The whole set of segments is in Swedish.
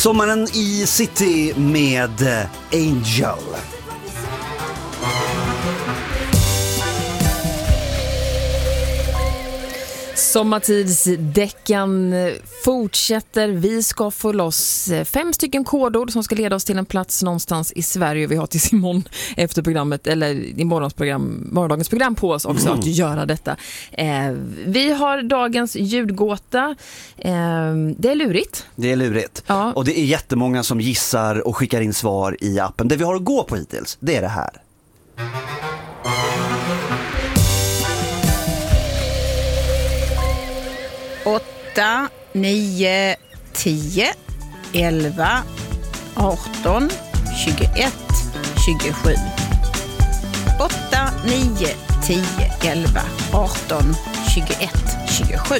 Sommaren i City med Angel. Sommartidsdäckan fortsätter. Vi ska få loss 5 stycken kodord som ska leda oss till en plats någonstans i Sverige. Vi har till imorgon efter programmet, eller i morgondagens program på oss också att göra detta. Vi har dagens ljudgåta. Det är lurigt. Det är lurigt. Ja. Och det är jättemånga som gissar och skickar in svar i appen. Det vi har att gå på hittills, det är det här. 8, 9, 10, 11, 18, 21, 27. 8, 9, 10, 11, 18, 21, 27.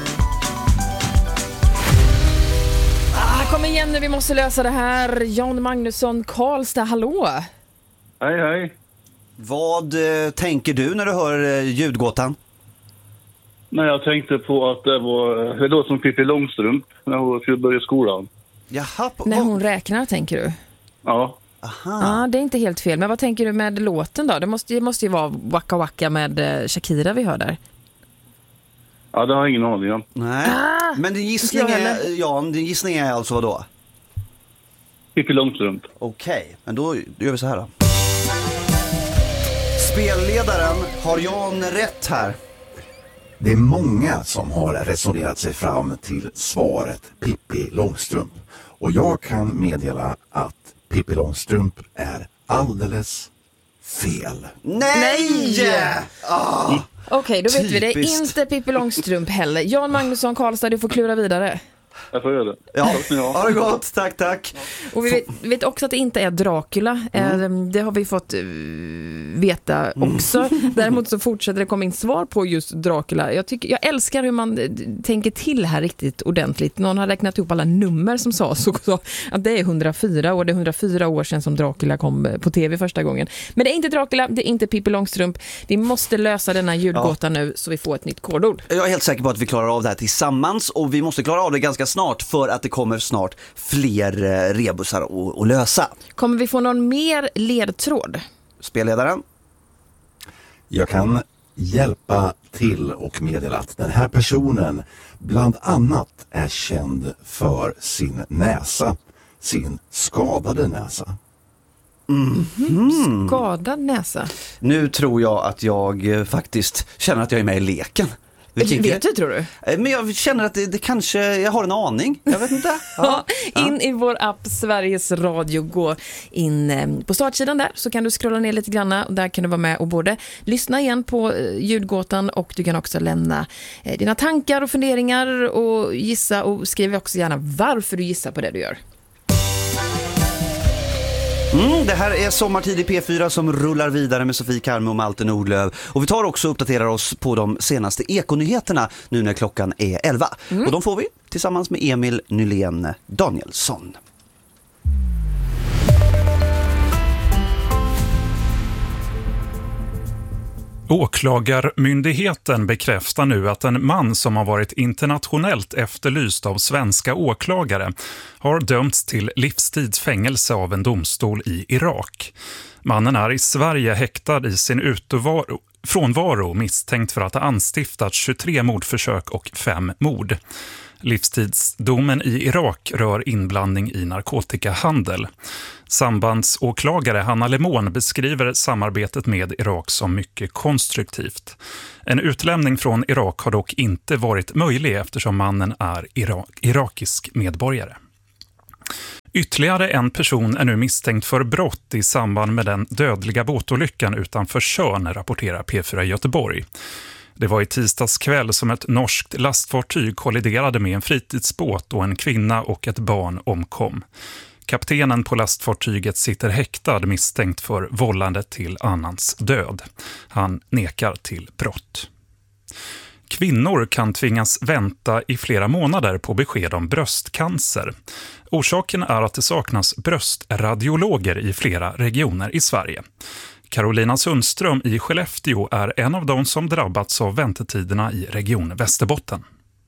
Kom igen nu, vi måste lösa det här. Jan Magnusson, Karlstad, hallå? Hej, hej. Vad tänker du när du hör ljudgåtan? Nej, jag tänkte på att det låter som Pippi Långstrump när hon skulle börja skolan. Jaha, när hon räknar, tänker du? Ja. Aha. Ja, det är inte helt fel. Men vad tänker du med låten då? Det måste ju vara Waka Waka med Shakira vi hör där. Ja, det har jag ingen aning om. Nej, men din gissning är alltså vad då? Pippi Långstrump. Okej, men då gör vi så här då. Spelledaren, har Jan rätt här? Det är många som har resonerat sig fram till svaret Pippi Långstrump. Och jag kan meddela att Pippi Långstrump är alldeles fel. Nej! Okej, då vet vi det. Typiskt. Inte Pippi Långstrump heller. Jan Magnusson, Karlstad, du får klura vidare. Jag får göra det. Ja, har det gått. Tack. Och vi vet också att det inte är Dracula. Det har vi fått veta också. Däremot så fortsätter det komma in svar på just Dracula. Jag älskar hur man tänker till här riktigt ordentligt. Någon har räknat ihop alla nummer som sades också. Att det är 104 och det är 104 år sedan som Dracula kom på tv första gången. Men det är inte Dracula, det är inte Pippi Långstrump. Vi måste lösa denna ljudgåta nu så vi får ett nytt kodord. Jag är helt säker på att vi klarar av det här tillsammans och vi måste klara av det ganska snart för att det kommer snart fler rebusar att lösa. Kommer vi få någon mer ledtråd? Spelledaren? Jag kan hjälpa till och meddela att den här personen bland annat är känd för sin näsa, sin skadade näsa. Skadad näsa. Nu tror jag att jag faktiskt känner att jag är med i leken. Vet du, tror du? Men jag känner att det kanske, jag har en aning. Jag vet inte. In i vår app Sveriges Radio, gå in på startsidan där så kan du scrolla ner lite grann och där kan du vara med och både lyssna igen på ljudgåtan och du kan också lämna dina tankar och funderingar och gissa och skriv också gärna varför du gissar på det du gör. Det här är Sommartid i P4 som rullar vidare med Sofie Karme och Malte Nordlöv. Och vi tar också och uppdaterar oss på de senaste ekonyheterna nu när klockan är 11. Och de får vi tillsammans med Emil Nylén Danielsson. Åklagarmyndigheten bekräftar nu att en man som har varit internationellt efterlyst av svenska åklagare har dömts till livstidsfängelse av en domstol i Irak. Mannen är i Sverige häktad i sin frånvaro misstänkt för att ha anstiftat 23 mordförsök och 5 mord. Livstidsdomen i Irak rör inblandning i narkotikahandel. Sambandsåklagare Hanna Lemon beskriver samarbetet med Irak som mycket konstruktivt. En utlämning från Irak har dock inte varit möjlig eftersom mannen är irakisk medborgare. Ytterligare en person är nu misstänkt för brott i samband med den dödliga båtolyckan utanför Tjörn, rapporterar P4 Göteborg. Det var i tisdags kväll som ett norskt lastfartyg kolliderade med en fritidsbåt och en kvinna och ett barn omkom. Kaptenen på lastfartyget sitter häktad misstänkt för vållande till annans död. Han nekar till brott. Kvinnor kan tvingas vänta i flera månader på besked om bröstcancer. Orsaken är att det saknas bröstradiologer i flera regioner i Sverige. Carolina Sundström i Skellefteå är en av de som drabbats av väntetiderna i region Västerbotten.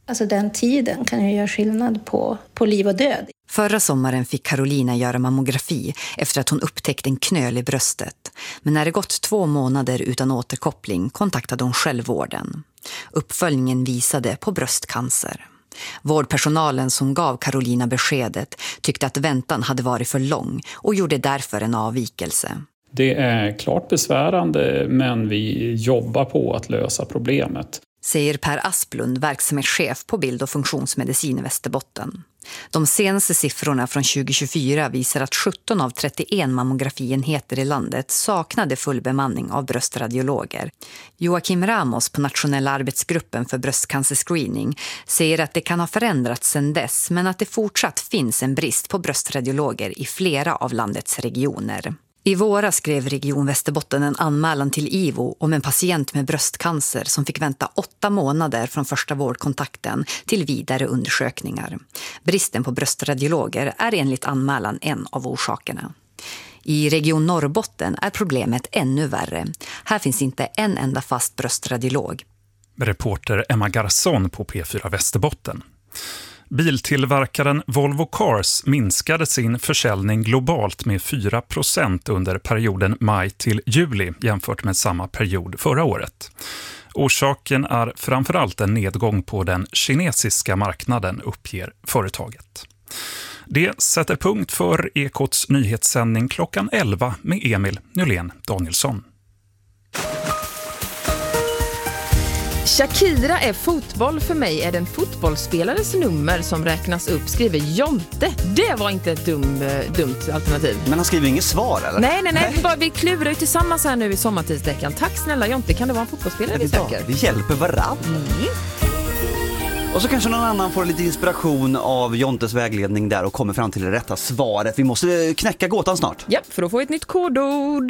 Alltså den tiden kan ju göra skillnad på liv och död. Förra sommaren fick Carolina göra mammografi efter att hon upptäckte en knöl i bröstet. Men när det gått 2 månader utan återkoppling kontaktade hon själv vården. Uppföljningen visade på bröstcancer. Vårdpersonalen som gav Carolina beskedet tyckte att väntan hade varit för lång och gjorde därför en avvikelse. Det är klart besvärande, men vi jobbar på att lösa problemet. Säger Per Asplund, verksamhetschef på bild- och funktionsmedicin i Västerbotten. De senaste siffrorna från 2024 visar att 17 av 31 mammografienheter i landet saknade full bemanning av bröstradiologer. Joakim Ramos på Nationella arbetsgruppen för bröstcancerscreening säger att det kan ha förändrats sedan dess, men att det fortsatt finns en brist på bröstradiologer i flera av landets regioner. I våras skrev Region Västerbotten en anmälan till IVO om en patient med bröstcancer som fick vänta 8 månader från första vårdkontakten till vidare undersökningar. Bristen på bröstradiologer är enligt anmälan en av orsakerna. I Region Norrbotten är problemet ännu värre. Här finns inte en enda fast bröstradiolog. Reporter Emma Garson på P4 Västerbotten. Biltillverkaren Volvo Cars minskade sin försäljning globalt med 4% under perioden maj till juli jämfört med samma period förra året. Orsaken är framförallt en nedgång på den kinesiska marknaden, uppger företaget. Det sätter punkt för Ekots nyhetssändning klockan 11 med Emil Nylén Danielsson. Shakira är fotboll, för mig är den fotbollsspelares nummer som räknas upp, skriver Jonte. Det var inte ett dumt alternativ. Men han skriver inget svar, eller? Nej. Vi klurar ju tillsammans här nu i sommartidsdäckan. Tack snälla Jonte, kan det vara en fotbollsspelare vi söker? Vi hjälper varandra. Och så kanske någon annan får lite inspiration av Jontes vägledning där och kommer fram till det rätta svaret. Vi måste knäcka gåtan snart. Ja, för då får vi ett nytt kodord.